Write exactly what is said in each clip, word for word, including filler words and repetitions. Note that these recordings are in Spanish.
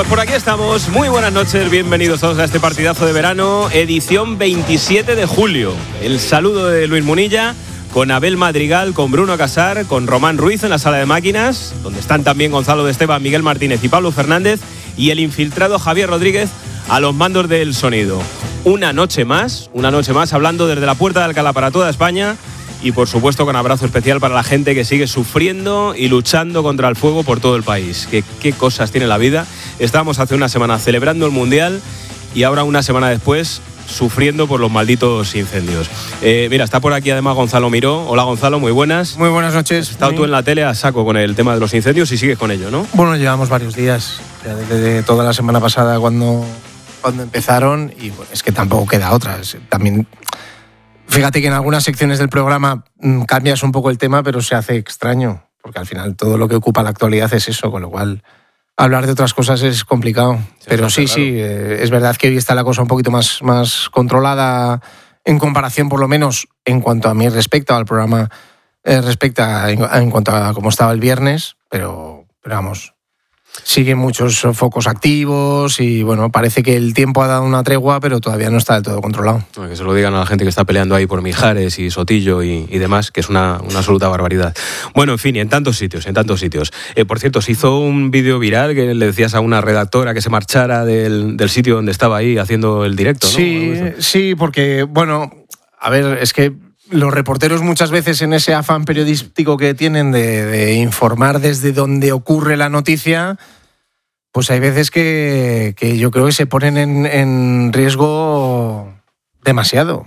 Pues por aquí estamos, muy buenas noches, bienvenidos todos a este partidazo de verano, edición veintisiete de julio. El saludo de Luis Munilla, con Abel Madrigal, con Bruno Casar, con Román Ruiz en la sala de máquinas, donde están también Gonzalo de Esteban, Miguel Martínez y Pablo Fernández, y el infiltrado Javier Rodríguez a los mandos del sonido. Una noche más, una noche más, hablando desde la Puerta de Alcalá para toda España, y por supuesto con abrazo especial para la gente que sigue sufriendo y luchando contra el fuego por todo el país. Que qué cosas tiene la vida. Estábamos hace una semana celebrando el Mundial y ahora una semana después sufriendo por los malditos incendios. Eh, mira, está por aquí además Gonzalo Miró. Hola Gonzalo, muy buenas. Muy buenas noches. Has estado tú en la tele a saco con el tema de los incendios y sigues con ello, ¿no? Bueno, llevamos varios días, desde toda la semana pasada cuando, cuando empezaron, y bueno, es que tampoco queda otra. Es, también... Fíjate que en algunas secciones del programa mmm, cambias un poco el tema, pero se hace extraño, porque al final todo lo que ocupa la actualidad es eso, con lo cual hablar de otras cosas es complicado. Sí, pero sí, claro. sí, eh, es verdad que hoy está la cosa un poquito más, más controlada en comparación, por lo menos, en cuanto a mí respecta, al programa eh, respecta, en, en cuanto a cómo estaba el viernes, pero, pero vamos... Siguen muchos focos activos y bueno, parece que el tiempo ha dado una tregua, pero todavía no está del todo controlado. Que se lo digan a la gente que está peleando ahí por Mijares y Sotillo y, y demás, que es una, una absoluta barbaridad. Bueno, en fin, y en tantos sitios, en tantos sitios. Eh, por cierto, se hizo un vídeo viral que le decías a una redactora que se marchara del, del sitio donde estaba ahí haciendo el directo, ¿no? Sí, sí, porque, bueno, a ver, es que los reporteros muchas veces en ese afán periodístico que tienen de, de informar desde donde ocurre la noticia, pues hay veces que, que yo creo que se ponen en, en riesgo demasiado,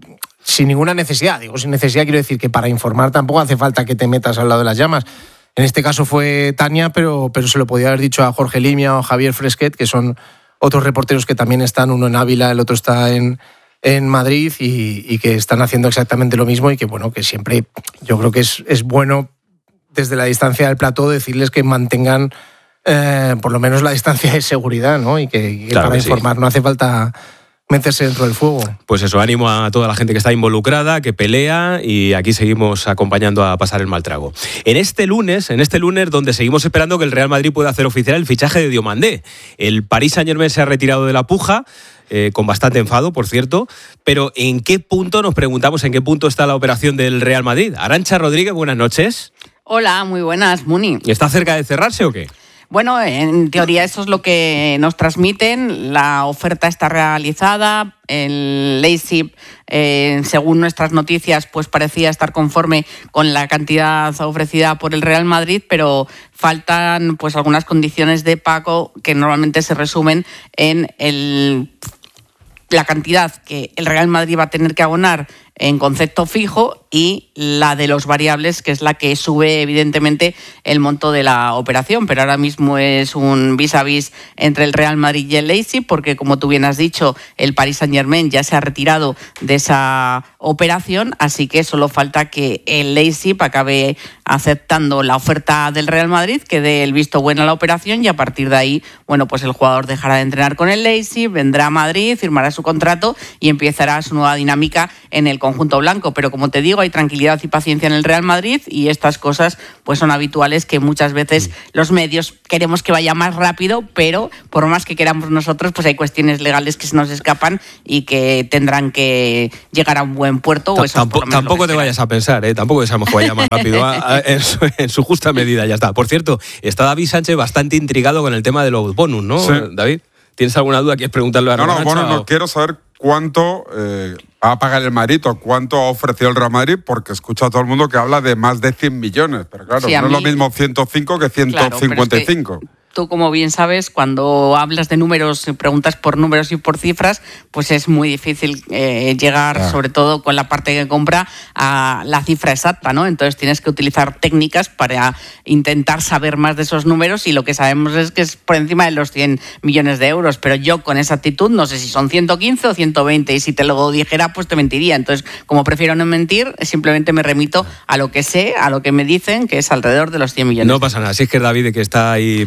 sin ninguna necesidad. Digo, sin necesidad quiero decir que para informar tampoco hace falta que te metas al lado de las llamas. En este caso fue Tania, pero, pero se lo podía haber dicho a Jorge Limia o a Javier Fresquet, que son otros reporteros que también están, uno en Ávila, el otro está en... en Madrid y, y que están haciendo exactamente lo mismo y que bueno, que siempre yo creo que es, es bueno desde la distancia del plató decirles que mantengan eh, por lo menos la distancia de seguridad, ¿no? Y que, y que claro para que informar sí. No hace falta meterse dentro del fuego. Pues eso, ánimo a toda la gente que está involucrada, que pelea, y aquí seguimos acompañando a pasar el mal trago. En este lunes, en este lunes donde seguimos esperando que el Real Madrid pueda hacer oficial el fichaje de Diomandé. El Paris Saint-Germain se ha retirado de la puja, Eh, con bastante enfado, por cierto, pero ¿en qué punto, nos preguntamos, en qué punto está la operación del Real Madrid? Arantxa Rodríguez, buenas noches. Hola, muy buenas, Muni. ¿Está cerca de cerrarse o qué? Bueno, en teoría eso es lo que nos transmiten. La oferta está realizada. El Leipzig, eh, según nuestras noticias, pues parecía estar conforme con la cantidad ofrecida por el Real Madrid, pero faltan pues algunas condiciones de pago que normalmente se resumen en el, la cantidad que el Real Madrid va a tener que abonar en concepto fijo y la de los variables, que es la que sube evidentemente el monto de la operación. Pero ahora mismo es un vis a vis entre el Real Madrid y el Leipzig, porque como tú bien has dicho, el Paris Saint-Germain ya se ha retirado de esa operación, así que solo falta que el Leipzig acabe aceptando la oferta del Real Madrid, que dé el visto bueno a la operación, y a partir de ahí, bueno, pues el jugador dejará de entrenar con el Leipzig, vendrá a Madrid, firmará su contrato y empezará su nueva dinámica en el conjunto blanco. Pero como te digo, hay tranquilidad y paciencia en el Real Madrid, y estas cosas pues son habituales, que muchas veces los medios queremos que vaya más rápido, pero por más que queramos nosotros, pues hay cuestiones legales que se nos escapan y que tendrán que llegar a un buen puerto. O eso tampoco tampoco te vayas a pensar, ¿eh? Tampoco pensamos que vaya más rápido, a, a, en, su, en su justa medida, ya está. Por cierto, está David Sánchez bastante intrigado con el tema de los bonus, ¿no? Sí. David, ¿tienes alguna duda? ¿Quieres preguntarle a No, Arantxa, no, bueno, o... no quiero saber cuánto eh, va a pagar el Madrid o cuánto ha ofrecido el Real Madrid, porque escucha a todo el mundo que habla de más de cien millones, pero claro, sí, no mí... es lo mismo ciento cinco que ciento cincuenta y cinco. Claro, tú, como bien sabes, cuando hablas de números, preguntas por números y por cifras, pues es muy difícil eh, llegar, claro, sobre todo con la parte que compra, a la cifra exacta, ¿no? Entonces tienes que utilizar técnicas para intentar saber más de esos números, y lo que sabemos es que es por encima de los cien millones de euros, pero yo con esa actitud no sé si son ciento quince o ciento veinte, y si te lo dijera pues te mentiría. Entonces, como prefiero no mentir, simplemente me remito a lo que sé, a lo que me dicen, que es alrededor de los cien millones. No pasa nada, si es que David que está ahí no, no,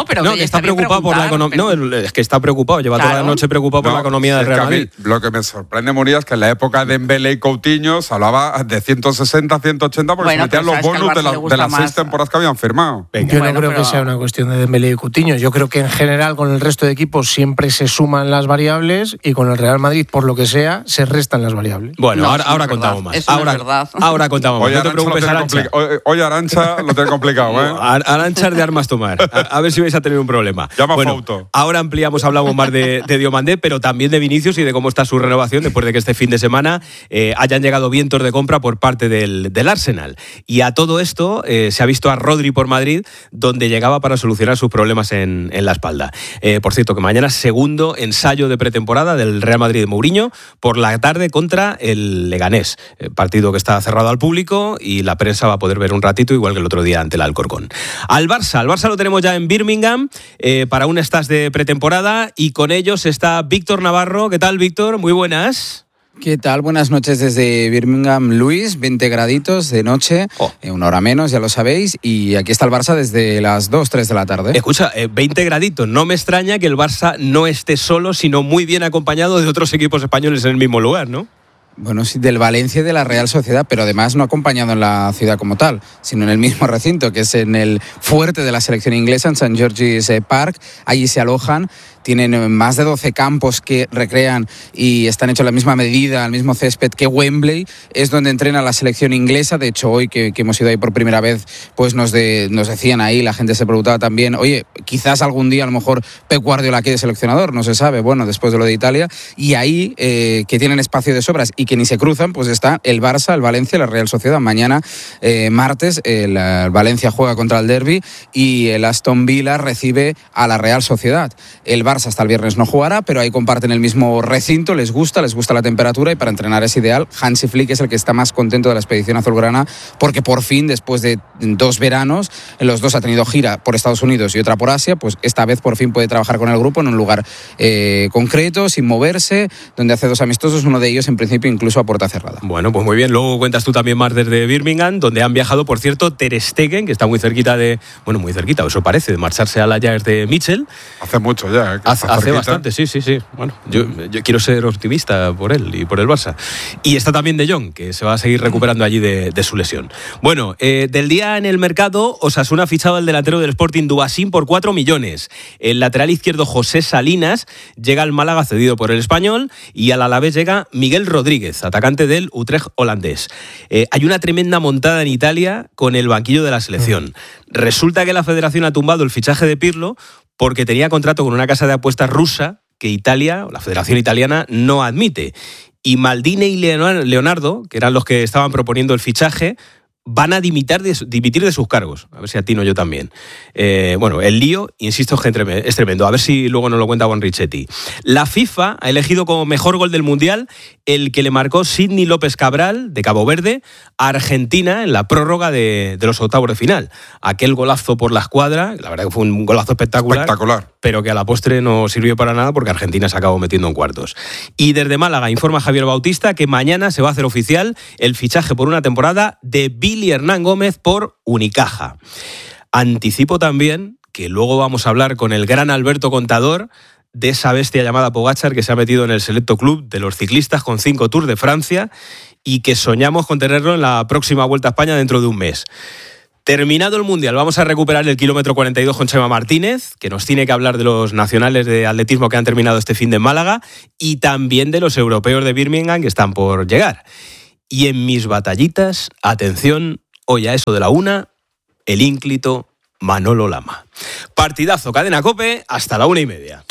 no, pero no, que está preocupado por la economía. Pero... No, es que está preocupado, lleva claro. toda la noche preocupado no, por la economía del Real Madrid. Lo que me sorprende, Munilla, es que en la época de Dembélé y Coutinho se hablaba de ciento sesenta, ciento ochenta porque bueno, se metían los bonus de, la, de las más... seis temporadas que habían firmado. Venga. Yo bueno, no creo pero... que sea una cuestión de Dembélé y Coutinho. Yo creo que en general con el resto de equipos siempre se suman las variables y con el Real Madrid, por lo que sea, se restan las variables. Bueno, no, ahora, ahora contamos más. Eso ahora, no es verdad. Ahora contamos más. Hoy, no te preocupes, Arantxa. Hoy, hoy Arantxa lo tiene complicado, ¿eh? Arantxa de armas tomar. A, a ver si vais a tener un problema. Llama bueno, foto. Ahora ampliamos, hablamos más de, de Diomandé, pero también de Vinicius y de cómo está su renovación después de que este fin de semana eh, hayan llegado vientos de compra por parte del, del Arsenal. Y a todo esto eh, se ha visto a Rodri por Madrid, donde llegaba para solucionar sus problemas en, en la espalda. Eh, por cierto, que mañana segundo ensayo de pretemporada del Real Madrid de Mourinho por la tarde contra el Leganés. Eh, partido que está cerrado al público y la prensa va a poder ver un ratito, igual que el otro día ante el Alcorcón. Al Barça, al Barça lo tenemos ya en Birmingham eh, para un stage de pretemporada y con ellos está Víctor Navarro. ¿Qué tal, Víctor? Muy buenas. ¿Qué tal? Buenas noches desde Birmingham, Luis. veinte graditos de noche, oh. eh, una hora menos, ya lo sabéis. Y aquí está el Barça desde las dos, tres de la tarde. Escucha, eh, veinte graditos. No me extraña que el Barça no esté solo, sino muy bien acompañado de otros equipos españoles en el mismo lugar, ¿no? Bueno, sí, del Valencia y de la Real Sociedad, pero además no acompañado en la ciudad como tal, sino en el mismo recinto, que es en el fuerte de la selección inglesa, en Saint George's Park. Allí se alojan. Tienen más de doce campos que recrean y están hechos a la misma medida, al mismo césped que Wembley. Es donde entrena la selección inglesa. De hecho, hoy que, que hemos ido ahí por primera vez, pues nos, de, nos decían ahí, la gente se preguntaba también, oye, quizás algún día a lo mejor Pep Guardiola quede seleccionador, no se sabe, bueno, después de lo de Italia. Y ahí, eh, que tienen espacio de sobras y que ni se cruzan, pues está el Barça, el Valencia y la Real Sociedad. Mañana, eh, martes, el, el Valencia juega contra el Derby y el Aston Villa recibe a la Real Sociedad. El Barça hasta el viernes no jugará, pero ahí comparten el mismo recinto, les gusta, les gusta la temperatura y para entrenar es ideal. Hansi Flick es el que está más contento de la expedición azulgrana porque por fin, después de dos veranos, los dos ha tenido gira por Estados Unidos y otra por Asia, pues esta vez por fin puede trabajar con el grupo en un lugar eh, concreto, sin moverse, donde hace dos amistosos, uno de ellos en principio incluso a puerta cerrada. Bueno, pues muy bien, luego cuentas tú también más desde Birmingham, donde han viajado, por cierto, Ter Stegen, que está muy cerquita de, bueno, muy cerquita, eso parece, de marcharse a la Ajax de Mitchell. Hace mucho ya, ¿eh? Hace, hace bastante, sí, sí, sí. Bueno, yo, yo quiero ser optimista por él y por el Barça. Y está también De Jong, que se va a seguir recuperando allí de, de su lesión. Bueno, eh, del día en el mercado, Osasuna ha fichado al delantero del Sporting Dubasín por cuatro millones. El lateral izquierdo José Salinas llega al Málaga cedido por el Español y al Alavés llega Miguel Rodríguez, atacante del Utrecht holandés. Eh, hay una tremenda montada en Italia con el banquillo de la selección. Resulta que la federación ha tumbado el fichaje de Pirlo porque tenía contrato con una casa de apuestas rusa que Italia, la Federación Italiana, no admite. Y Maldini y Leonardo, que eran los que estaban proponiendo el fichaje, van a dimitir de, dimitir de sus cargos. A ver si atino yo también. Eh, bueno, el lío, insisto, es tremendo. A ver si luego nos lo cuenta Juan Richetti. La FIFA ha elegido como mejor gol del Mundial el que le marcó Sidney López Cabral, de Cabo Verde, a Argentina en la prórroga de, de los octavos de final. Aquel golazo por la escuadra, la verdad que fue un golazo espectacular. Espectacular. Pero que a la postre no sirvió para nada porque Argentina se acabó metiendo en cuartos. Y desde Málaga informa Javier Bautista que mañana se va a hacer oficial el fichaje por una temporada de Billy Hernán Gómez por Unicaja. Anticipo también que luego vamos a hablar con el gran Alberto Contador de esa bestia llamada Pogačar que se ha metido en el selecto club de los ciclistas con cinco Tours de Francia y que soñamos con tenerlo en la próxima Vuelta a España dentro de un mes. Terminado el Mundial, vamos a recuperar el kilómetro cuarenta y dos con Chema Martínez, que nos tiene que hablar de los nacionales de atletismo que han terminado este fin de Málaga y también de los europeos de Birmingham que están por llegar. Y en mis batallitas, atención, hoy a eso de la una, el ínclito Manolo Lama. Partidazo, Cadena COPE, hasta la una y media.